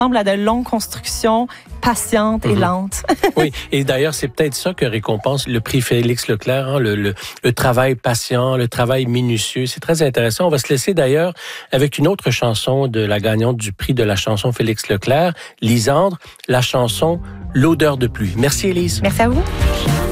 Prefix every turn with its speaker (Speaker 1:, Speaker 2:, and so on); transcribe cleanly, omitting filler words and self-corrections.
Speaker 1: ressemble à de longues constructions patientes et lentes.
Speaker 2: Oui, et d'ailleurs, c'est peut-être ça que récompense le prix Félix Leclerc, hein, le travail patient, le travail minutieux. C'est très intéressant. On va se laisser d'ailleurs avec une autre chanson de la gagnante du prix de la chanson Félix Leclerc, Lisandre, la chanson L'odeur de pluie. Merci Élise.
Speaker 1: Merci à vous.